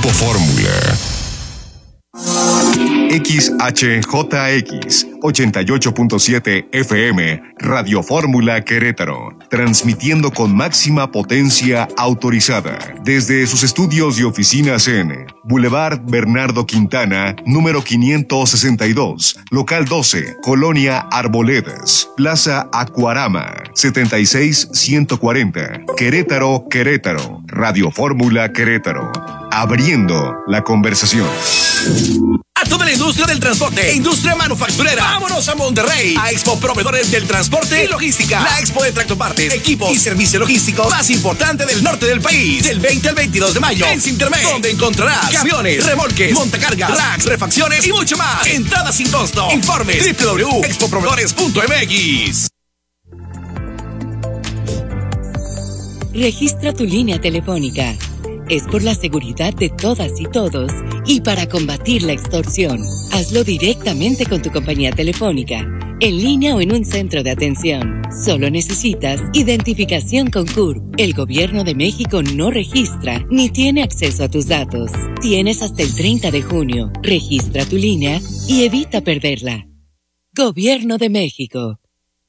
Grupo Fórmula. XHJX 88.7 FM, Radio Fórmula Querétaro, transmitiendo con máxima potencia autorizada desde sus estudios y oficinas en Boulevard Bernardo Quintana, número 562, local 12, Colonia Arboledas, Plaza Acuarama, 76140, Querétaro, Querétaro, Radio Fórmula Querétaro, abriendo la conversación. A toda la industria del transporte e industria manufacturera, vámonos a Monterrey, a Expo Proveedores del Transporte y Logística, la expo de tractopartes, equipos y servicio logístico más importante del norte del país, del 20 al 22 de mayo, en Sintermex, donde encontrarás camiones, remolques, montacargas, racks, refacciones y mucho más. Entrada sin costo. Informes www.expoproveedores.mx. Registra tu línea telefónica. Es por la seguridad de todas y todos y para combatir la extorsión. Hazlo directamente con tu compañía telefónica, en línea o en un centro de atención. Solo necesitas identificación con CURP. El Gobierno de México no registra ni tiene acceso a tus datos. Tienes hasta el 30 de junio. Registra tu línea y evita perderla. Gobierno de México.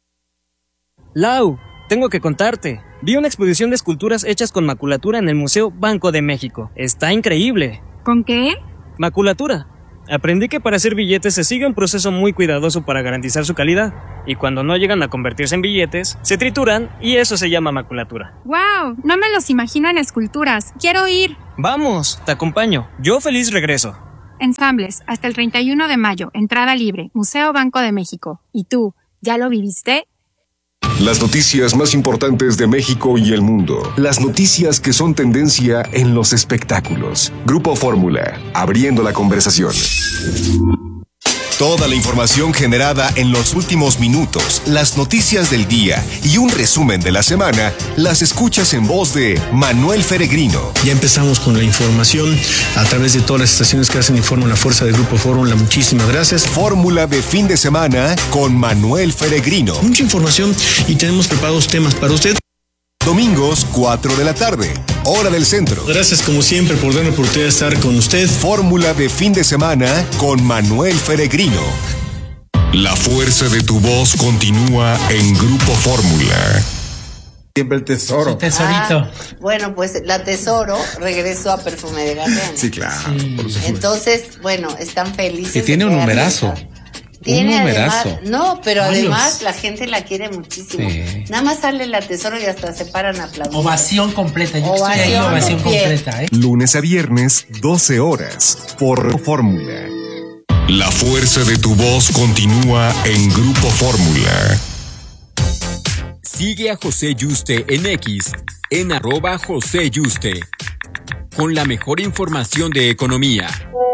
Lau, tengo que contarte. Vi una exposición de esculturas hechas con maculatura en el Museo Banco de México. Está increíble. ¿Con qué? Maculatura. Aprendí que para hacer billetes se sigue un proceso muy cuidadoso para garantizar su calidad. Y cuando no llegan a convertirse en billetes, se trituran y eso se llama maculatura. ¡Wow! No me los imagino en esculturas. ¡Quiero ir! Vamos, te acompaño. Yo feliz regreso. Ensambles, hasta el 31 de mayo. Entrada libre. Museo Banco de México. ¿Y tú, ya lo viviste? Las noticias más importantes de México y el mundo. Las noticias que son tendencia en los espectáculos. Grupo Fórmula, abriendo la conversación. Toda la información generada en los últimos minutos, las noticias del día y un resumen de la semana, las escuchas en voz de Manuel Feregrino. Ya empezamos con la información a través de todas las estaciones que hacen Informa la fuerza del Grupo Fórmula. Muchísimas gracias. Fórmula de fin de semana con Manuel Feregrino. Mucha información y tenemos preparados temas para usted. Domingos, 4 de la tarde, hora del centro. Gracias como siempre por darme la oportunidad de estar con usted. Fórmula de fin de semana con Manuel Feregrino. La fuerza de tu voz continúa en Grupo Fórmula. Siempre el tesoro. Sí, tesorito. Bueno, pues la Tesoro regresó a Perfume de Galeano. Sí, claro. Sí. Entonces, bueno, están felices. Que tiene un numerazo. Tiene un numerazo. Además, no, pero Varios. Además la gente la quiere muchísimo. Sí. Nada más sale la Tesoro y hasta se paran a aplaudir. Ovación completa. Yo estoy ahí, ovación completa, ¿eh? Lunes a viernes, 12 horas, por Fórmula. La fuerza de tu voz continúa en Grupo Fórmula. Sigue a José Yuste en X, en @JoséYuste, con la mejor información de economía.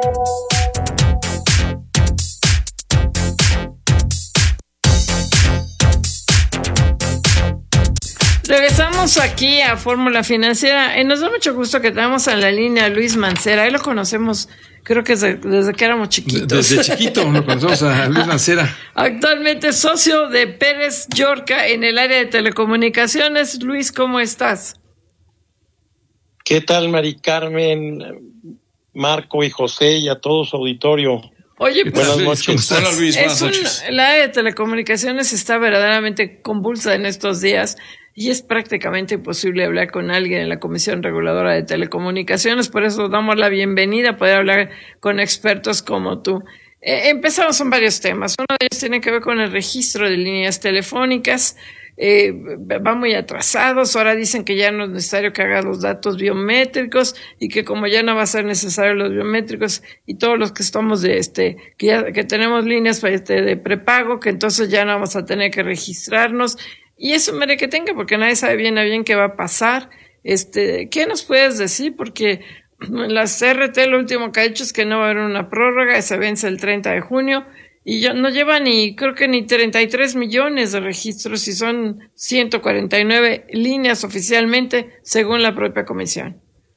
Regresamos aquí a Fórmula Financiera y nos da mucho gusto que tenemos a la línea a Luis Mancera. Ahí lo conocemos, creo que desde que éramos chiquitos. Desde chiquito lo conocemos a Luis Mancera. Actualmente socio de Pérez Yorca en el área de telecomunicaciones. Luis, ¿cómo estás? ¿Qué tal, Mari Carmen, Marco y José y a todo su auditorio? Oye, pues, buenas noches. Hola, Luis, buenas noches. El área de telecomunicaciones está verdaderamente convulsa en estos días y es prácticamente imposible hablar con alguien en la Comisión Reguladora de Telecomunicaciones. Por eso damos la bienvenida a poder hablar con expertos como tú. Empezamos con varios temas. Uno de ellos tiene que ver con el registro de líneas telefónicas. Va muy atrasados. Ahora dicen que ya no es necesario que haga los datos biométricos y que como ya no va a ser necesario los biométricos y todos los que estamos que tenemos líneas de prepago, que entonces ya no vamos a tener que registrarnos. Y eso mere que tenga, porque nadie sabe bien a bien qué va a pasar. ¿Qué nos puedes decir? Porque la CRT lo último que ha hecho es que no va a haber una prórroga, se vence el 30 de junio. Y ya no lleva creo que ni 33 millones de registros y son 149 líneas oficialmente, según la propia comisión.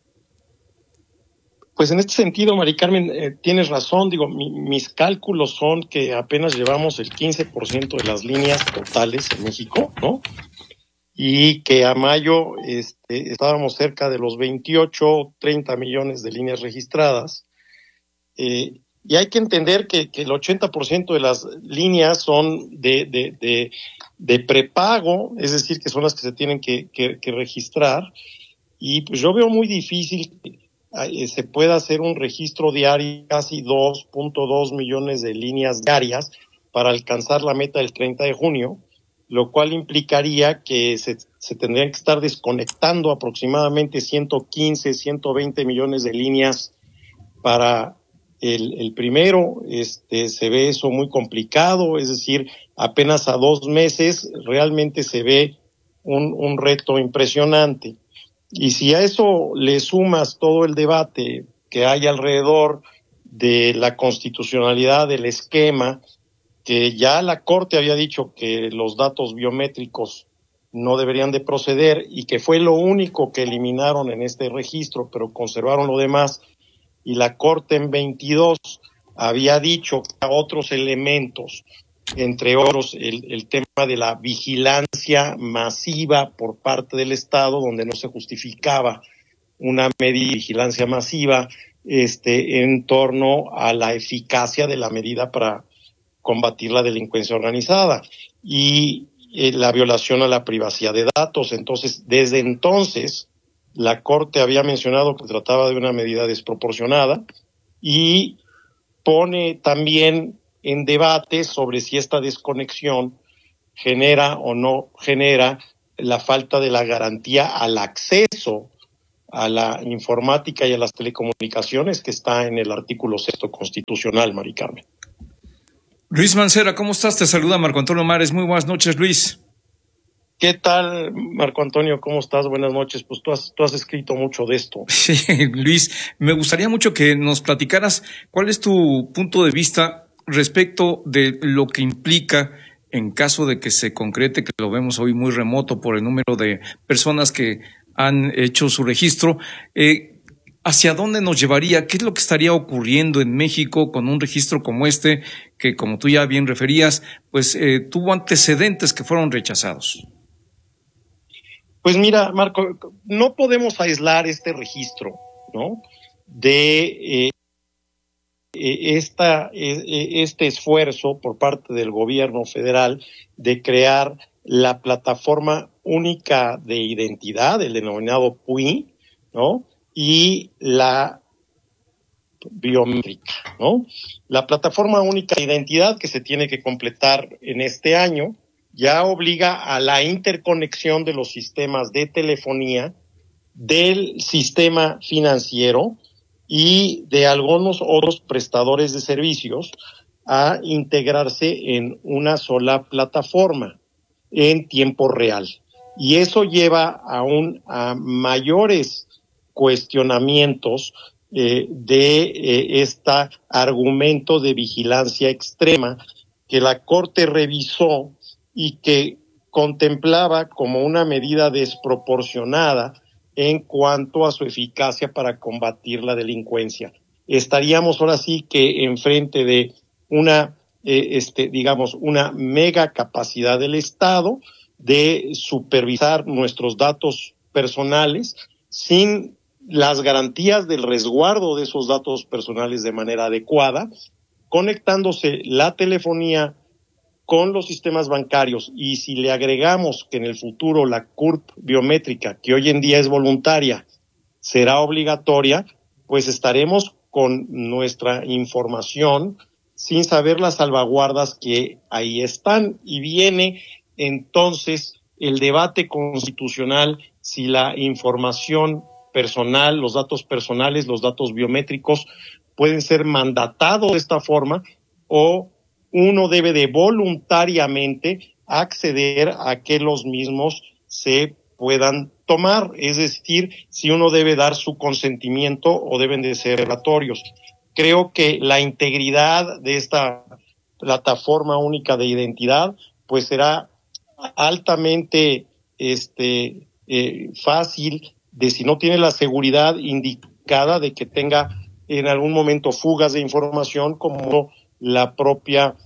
Pues en este sentido, Mari Carmen, tienes razón. Digo, mis cálculos son que apenas llevamos el 15% de las líneas totales en México, ¿no? y que a mayo estábamos cerca de los 28, 30 millones de líneas registradas. Y hay que entender que el 80% de las líneas son de prepago, es decir, que son las que se tienen que registrar. Y pues yo veo muy difícil que se pueda hacer un registro diario, casi 2.2 millones de líneas diarias para alcanzar la meta del 30 de junio, lo cual implicaría que se tendrían que estar desconectando aproximadamente 115, 120 millones de líneas para el primero. Se ve eso muy complicado, es decir, apenas a 2 meses realmente se ve un reto impresionante. Y si a eso le sumas todo el debate que hay alrededor de la constitucionalidad del esquema, que ya la Corte había dicho que los datos biométricos no deberían de proceder y que fue lo único que eliminaron en este registro, pero conservaron lo demás, y la Corte en 22 había dicho que otros elementos, entre otros el tema de la vigilancia masiva por parte del Estado, donde no se justificaba una medida de vigilancia masiva en torno a la eficacia de la medida para combatir la delincuencia organizada y la violación a la privacidad de datos. Entonces, desde entonces, la Corte había mencionado que trataba de una medida desproporcionada y pone también en debate sobre si esta desconexión genera o no genera la falta de la garantía al acceso a la informática y a las telecomunicaciones que está en el artículo 6 constitucional, Mari Carmen. Luis Mancera, ¿cómo estás? Te saluda Marco Antonio Mares. Muy buenas noches, Luis. ¿Qué tal, Marco Antonio? ¿Cómo estás? Buenas noches. Pues tú has escrito mucho de esto. Sí, Luis, me gustaría mucho que nos platicaras cuál es tu punto de vista respecto de lo que implica en caso de que se concrete, que lo vemos hoy muy remoto por el número de personas que han hecho su registro. ¿Hacia dónde nos llevaría? ¿Qué es lo que estaría ocurriendo en México con un registro como este, que como tú ya bien referías, pues tuvo antecedentes que fueron rechazados? Pues mira, Marco, no podemos aislar este registro, ¿no? De este esfuerzo por parte del gobierno federal de crear la plataforma única de identidad, el denominado PUI, ¿no? Y la biométrica, ¿no? La plataforma única de identidad que se tiene que completar en este año ya obliga a la interconexión de los sistemas de telefonía, del sistema financiero y de algunos otros prestadores de servicios a integrarse en una sola plataforma en tiempo real. Y eso lleva a mayores cuestionamientos de este argumento de vigilancia extrema que la Corte revisó y que contemplaba como una medida desproporcionada en cuanto a su eficacia para combatir la delincuencia. Estaríamos ahora sí que enfrente de una, una mega capacidad del Estado de supervisar nuestros datos personales sin las garantías del resguardo de esos datos personales de manera adecuada, conectándose la telefonía con los sistemas bancarios, y si le agregamos que en el futuro la CURP biométrica, que hoy en día es voluntaria, será obligatoria, pues estaremos con nuestra información sin saber las salvaguardas que ahí están, y viene entonces el debate constitucional si la información personal, los datos personales, los datos biométricos pueden ser mandatados de esta forma o uno debe de voluntariamente acceder a que los mismos se puedan tomar, es decir, si uno debe dar su consentimiento o deben de ser obligatorios. Creo que la integridad de esta plataforma única de identidad pues será altamente fácil de, si no tiene la seguridad indicada de que tenga en algún momento fugas de información, como la propia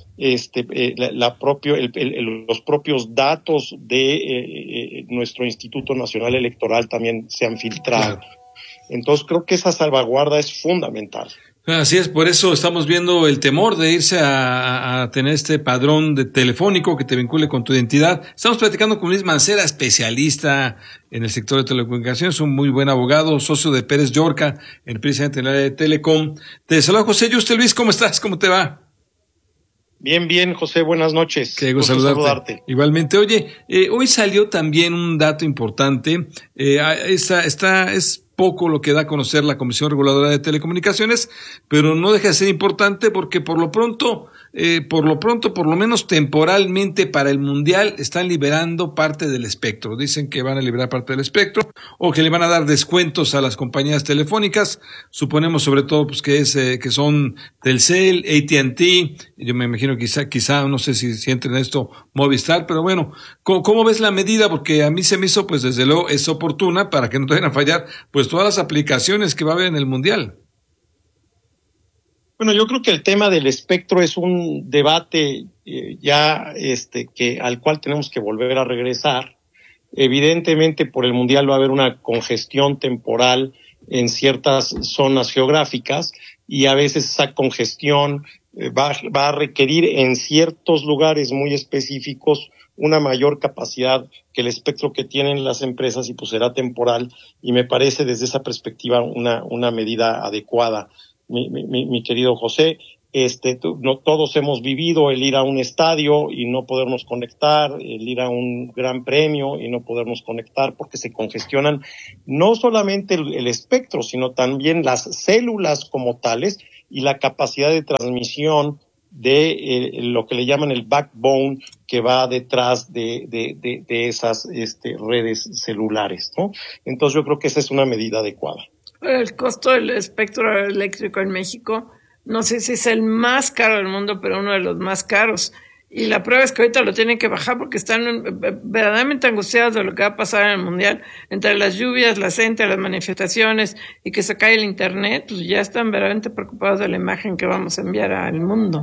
los propios datos de nuestro Instituto Nacional Electoral también se han filtrado. Claro. Entonces creo que esa salvaguarda es fundamental. Así es, por eso estamos viendo el temor de irse a tener este padrón telefónico que te vincule con tu identidad. Estamos platicando con Luis Mancera, especialista en el sector de telecomunicaciones, un muy buen abogado, socio de Pérez Llorca, precisamente en el área de Telecom. Te saluda José Yuste. Luis, ¿cómo estás? ¿Cómo te va? Bien, José, buenas noches. Qué gusto saludarte. Igualmente. Oye, hoy salió también un dato importante. Es poco lo que da a conocer la Comisión Reguladora de Telecomunicaciones, pero no deja de ser importante porque por lo menos temporalmente para el Mundial están liberando parte del espectro. Dicen que van a liberar parte del espectro o que le van a dar descuentos a las compañías telefónicas. Suponemos sobre todo pues que son Telcel, AT&T, yo me imagino quizá no sé si entren en esto Movistar, pero bueno, ¿cómo ves la medida? Porque a mí se me hizo pues desde luego es oportuna para que no te vayan a fallar pues todas las aplicaciones que va a haber en el Mundial. Bueno, yo creo que el tema del espectro es un debate al cual tenemos que volver a regresar. Evidentemente, por el Mundial va a haber una congestión temporal en ciertas zonas geográficas y a veces esa congestión va a requerir en ciertos lugares muy específicos una mayor capacidad que el espectro que tienen las empresas y pues será temporal y me parece desde esa perspectiva una medida adecuada. Mi querido José, todos hemos vivido el ir a un estadio y no podernos conectar, el ir a un gran premio y no podernos conectar porque se congestionan no solamente el espectro, sino también las células como tales y la capacidad de transmisión de lo que le llaman el backbone que va detrás de esas redes celulares, ¿no? Entonces yo creo que esa es una medida adecuada. El costo del espectro eléctrico en México, no sé si es el más caro del mundo, pero uno de los más caros. Y la prueba es que ahorita lo tienen que bajar porque están verdaderamente angustiados de lo que va a pasar en el Mundial. Entre las lluvias, las manifestaciones y que se cae el Internet, pues ya están verdaderamente preocupados de la imagen que vamos a enviar al mundo.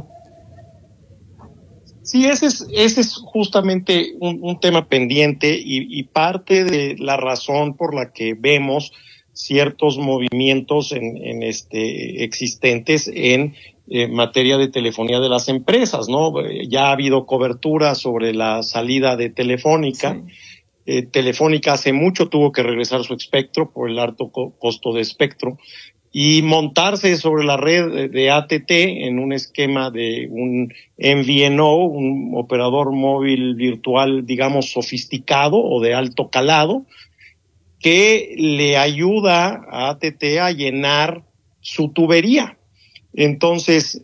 Sí, ese es justamente un tema pendiente y parte de la razón por la que vemos ciertos movimientos existentes en materia de telefonía de las empresas, ¿no? Ya ha habido cobertura sobre la salida de Telefónica. Sí. Telefónica hace mucho tuvo que regresar su espectro por el alto costo de espectro y montarse sobre la red de AT&T en un esquema de un MVNO, un operador móvil virtual, digamos, sofisticado o de alto calado, que le ayuda a AT&T a llenar su tubería. Entonces,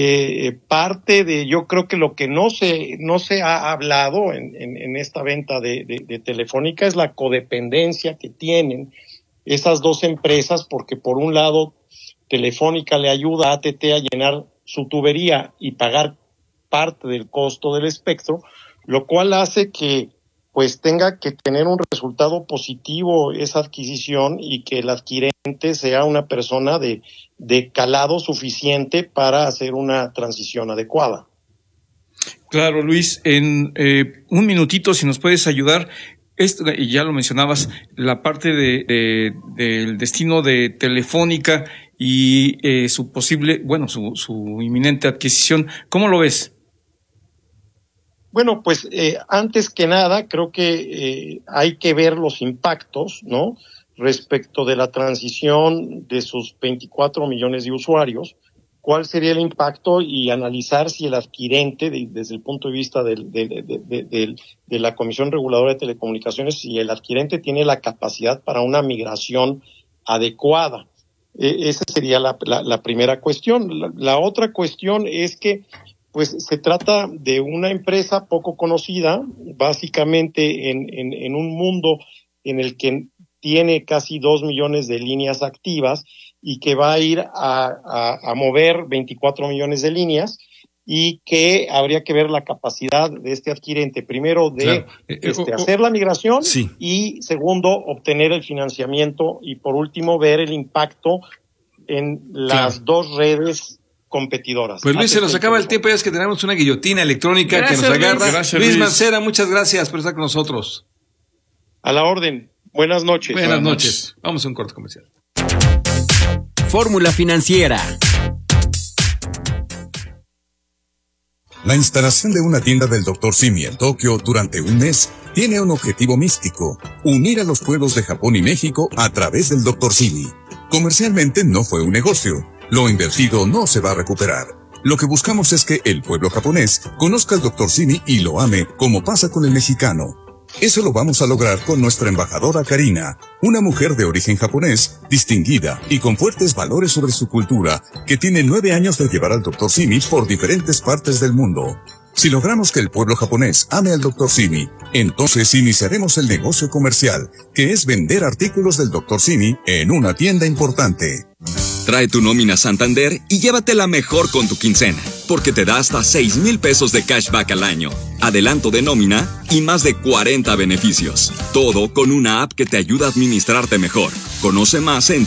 yo creo que lo que no se ha hablado en esta venta de Telefónica es la codependencia que tienen esas dos empresas, porque por un lado Telefónica le ayuda a AT&T a llenar su tubería y pagar parte del costo del espectro, lo cual hace que pues tenga que tener un resultado positivo esa adquisición y que el adquirente sea una persona de calado suficiente para hacer una transición adecuada. Claro, Luis, en un minutito, si nos puedes ayudar, y ya lo mencionabas, la parte del destino de Telefónica y su posible, su inminente adquisición, ¿cómo lo ves? Bueno, pues antes que nada creo que hay que ver los impactos, ¿no? Respecto de la transición de sus 24 millones de usuarios, cuál sería el impacto y analizar si el adquirente, desde el punto de vista de la Comisión Reguladora de Telecomunicaciones, si el adquirente tiene la capacidad para una migración adecuada. Esa sería la primera cuestión. La otra cuestión es que pues se trata de una empresa poco conocida, básicamente en un mundo en el que tiene casi 2 millones de líneas activas y que va a ir a mover 24 millones de líneas y que habría que ver la capacidad de este adquirente, primero de hacer la migración, sí, y segundo, obtener el financiamiento y por último ver el impacto en las dos redes competidoras. Pues Luis, se nos acaba el tiempo, ya es que tenemos una guillotina electrónica que nos agarra. Gracias, Luis Mancera, muchas gracias por estar con nosotros. A la orden. Buenas noches. Buenas noches. Vamos a un corte comercial. Fórmula Financiera. La instalación de una tienda del Dr. Simi en Tokio durante un mes tiene un objetivo místico: unir a los pueblos de Japón y México a través del Dr. Simi. Comercialmente no fue un negocio. Lo invertido no se va a recuperar. Lo que buscamos es que el pueblo japonés conozca al Dr. Simi y lo ame, como pasa con el mexicano. Eso lo vamos a lograr con nuestra embajadora Karina, una mujer de origen japonés, distinguida y con fuertes valores sobre su cultura, que tiene 9 años de llevar al Dr. Simi por diferentes partes del mundo. Si logramos que el pueblo japonés ame al Dr. Simi, entonces iniciaremos el negocio comercial, que es vender artículos del Dr. Simi en una tienda importante. Trae tu nómina Santander y llévatela mejor con tu quincena, porque te da hasta 6,000 pesos de cashback al año, adelanto de nómina y más de 40 beneficios. Todo con una app que te ayuda a administrarte mejor. Conoce más en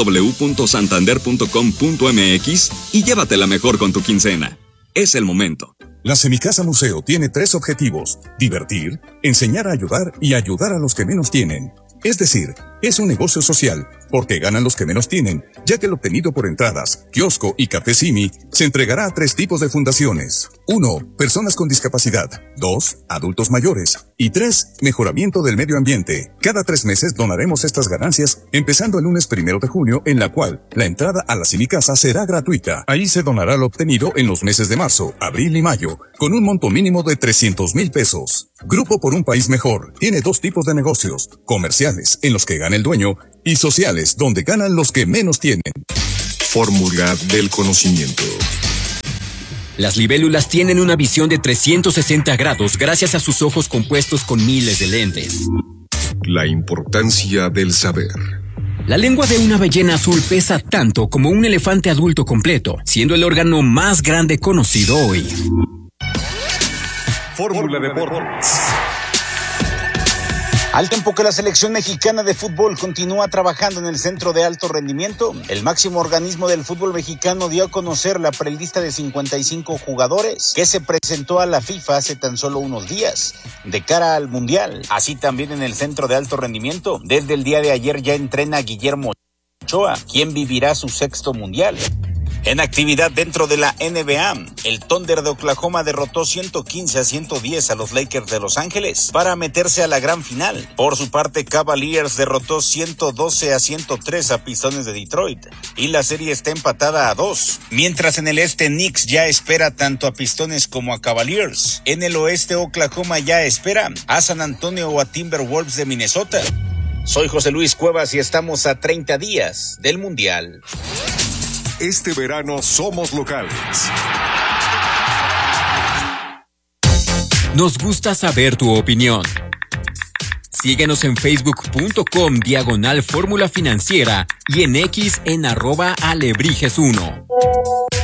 www.santander.com.mx y llévatela mejor con tu quincena. Es el momento. La Semicasa Museo tiene 3 objetivos: divertir, enseñar a ayudar y ayudar a los que menos tienen. Es decir, es un negocio social, porque ganan los que menos tienen, ya que el obtenido por entradas, kiosco y café Simi se entregará a 3 tipos de fundaciones. 1. Personas con discapacidad. 2. Adultos mayores. Y 3. Mejoramiento del medio ambiente. Cada 3 meses donaremos estas ganancias, empezando el lunes 1 de junio, en la cual la entrada a la Semicasa será gratuita. Ahí se donará lo obtenido en los meses de marzo, abril y mayo, con un monto mínimo de 300,000 pesos. Grupo por un País Mejor tiene 2 tipos de negocios: comerciales, en los que gana el dueño, y sociales, donde ganan los que menos tienen. Fórmula del conocimiento. Las libélulas tienen una visión de 360 grados gracias a sus ojos compuestos con miles de lentes. La importancia del saber. La lengua de una ballena azul pesa tanto como un elefante adulto completo, siendo el órgano más grande conocido hoy. Fórmula Deportes. Al tiempo que la selección mexicana de fútbol continúa trabajando en el Centro de Alto Rendimiento, el máximo organismo del fútbol mexicano dio a conocer la prelista de 55 jugadores que se presentó a la FIFA hace tan solo unos días, de cara al Mundial. Así también en el Centro de Alto Rendimiento, desde el día de ayer ya entrena Guillermo Ochoa, quien vivirá su 6º Mundial. En actividad dentro de la NBA, el Thunder de Oklahoma derrotó 115-110 a los Lakers de Los Ángeles para meterse a la gran final. Por su parte, Cavaliers derrotó 112-103 a Pistones de Detroit y la serie está empatada a 2. Mientras en el este, Knicks ya espera tanto a Pistones como a Cavaliers. En el oeste, Oklahoma ya espera a San Antonio o a Timberwolves de Minnesota. Soy José Luis Cuevas y estamos a 30 días del Mundial. Este verano somos locales. Nos gusta saber tu opinión. Síguenos en facebook.com/Fórmula Financiera y en X en @Alebrijes1.